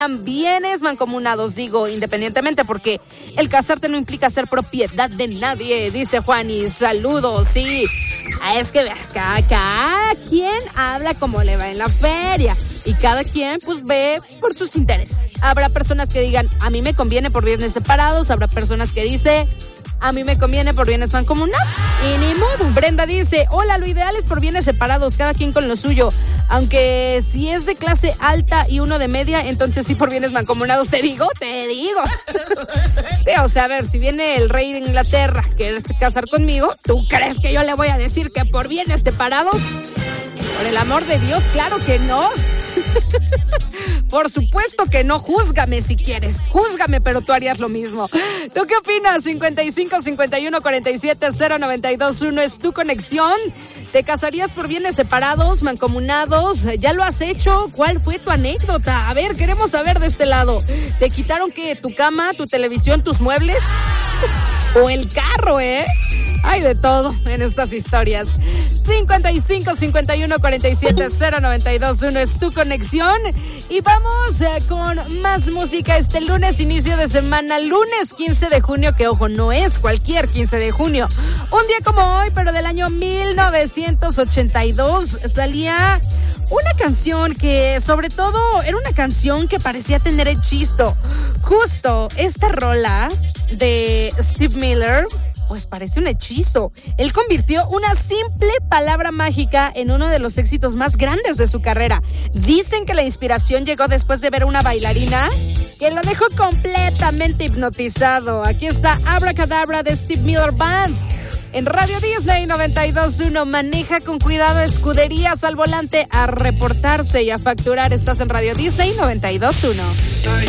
bienes mancomunados, digo, independientemente, porque el casarte no implica ser propiedad de nadie, dice Juani. Saludos, sí. Es que cada quien habla como le va en la feria y cada quien pues ve por sus intereses. Habrá personas que digan, a mí me conviene por bienes separados, habrá personas que dicen, a mí me conviene por bienes mancomunados. Y ni modo. Brenda dice, hola, lo ideal es por bienes separados, cada quien con lo suyo. Aunque si es de clase alta y uno de media, entonces sí por bienes mancomunados. Te digo. O sea, a ver, si viene el rey de Inglaterra, ¿quieres casar conmigo? ¿Tú crees que yo le voy a decir que por bienes separados? Por el amor de Dios, claro que no. Por supuesto que no, júzgame si quieres, júzgame, pero tú harías lo mismo. ¿Tú qué opinas? 55 51 47 092 1 es tu conexión. ¿Te casarías por bienes separados, mancomunados? ¿Ya lo has hecho? ¿Cuál fue tu anécdota? A ver, queremos saber de este lado. ¿Te quitaron qué? ¿Tu cama, tu televisión, tus muebles? ¿O el carro, Hay de todo en estas historias. 55 51 47 092 1 es tu conexión. Y vamos con más música este lunes, inicio de semana, lunes 15 de junio, que ojo, no es cualquier 15 de junio. Un día como hoy, pero del año 1982, salía una canción que sobre todo era una canción que parecía tener hechizo. Justo esta rola de Steve Miller, pues parece un hechizo. Él convirtió una simple palabra mágica en uno de los éxitos más grandes de su carrera. Dicen que la inspiración llegó después de ver a una bailarina que lo dejó completamente hipnotizado. Aquí está Abracadabra de Steve Miller Band. En Radio Disney 92.1, maneja con cuidado, escuderías al volante, a reportarse y a facturar. Estás en Radio Disney 92.1.